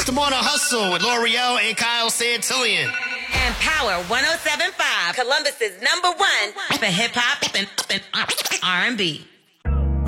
the Morning Hustle with L'Oreal and Kyle Santillian. And Power 107.5, Columbus's #1 for hip hop and R&B.